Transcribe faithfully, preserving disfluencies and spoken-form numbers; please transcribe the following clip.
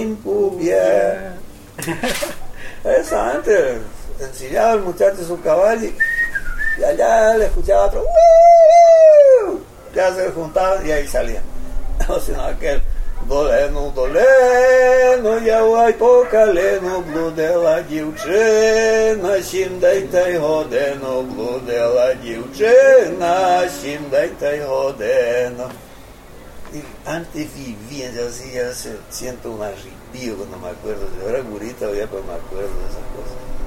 Cumbia. Eso antes ensillaba el muchacho su caballo y allá le escuchaba otro. ¡Woo! Ya se juntaban y ahí salían. O sino aquel. Долено, долено, я вай по колено, блудила дівчина, сім дайте й годину, блудила дівчина, сім дайте й годину. Y antes vivían, yo así, ya se siento un arrepío cuando me acuerdo, yo era gurita, ya pues me acuerdo de esas cosas.